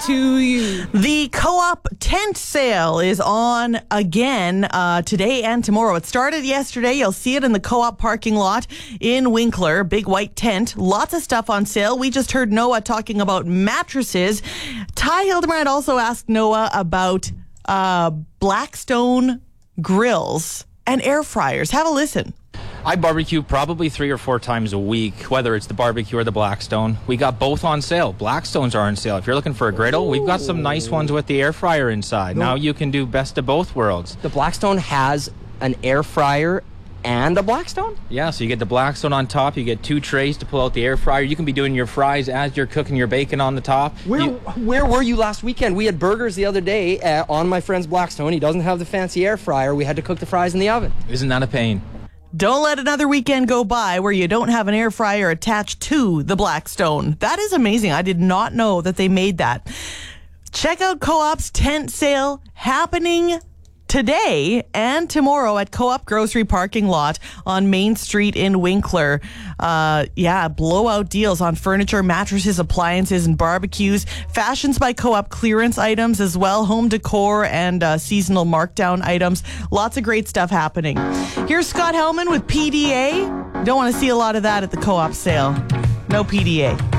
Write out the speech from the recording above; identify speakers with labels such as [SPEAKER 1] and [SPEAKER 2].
[SPEAKER 1] to you.
[SPEAKER 2] The Co-op tent sale is on again today and tomorrow. It started yesterday. You'll see it in the Co-op parking lot in Winkler. Big white tent. Lots of stuff on sale. We just heard Noah talking about mattresses. Ty Hildebrand also asked Noah about Blackstone grills and air fryers. Have a listen.
[SPEAKER 3] I barbecue probably 3 or 4 times a week, whether it's the barbecue or the Blackstone. We got both on sale. Blackstones are on sale. If you're looking for a griddle, we've got some nice ones with the air fryer inside. Now you can do best of both worlds.
[SPEAKER 4] The Blackstone has an air fryer and a Blackstone?
[SPEAKER 3] Yeah, so you get the Blackstone on top. You get 2 trays to pull out the air fryer. You can be doing your fries as you're cooking your bacon on the top.
[SPEAKER 4] Where were you last weekend? We had burgers the other day on my friend's Blackstone. He doesn't have the fancy air fryer. We had to cook the fries in the oven.
[SPEAKER 3] Isn't that a pain?
[SPEAKER 2] Don't let another weekend go by where you don't have an air fryer attached to the Blackstone. That is amazing. I did not know that they made that. Check out Co-op's tent sale happening today and tomorrow at Co-op Grocery Parking Lot on Main Street in Winkler. Blowout deals on furniture, mattresses, appliances, and barbecues. Fashions by Co-op clearance items as well, home decor and seasonal markdown items. Lots of great stuff happening. Here's Scott Hellman with PDA. Don't want to see a lot of that at the Co-op sale. No PDA.